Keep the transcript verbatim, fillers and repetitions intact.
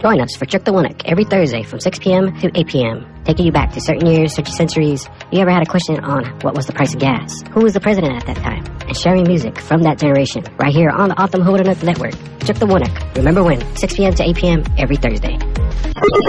Join us for Trick the Winnock every Thursday from six p.m. to eight p.m., taking you back to certain years, certain centuries. You ever had a question on what was the price of gas? Who was the president at that time? And sharing music from that generation right here on the Optimum Hooligan Network. Trick the Winnock. Remember when? six p.m. to eight p.m. every Thursday.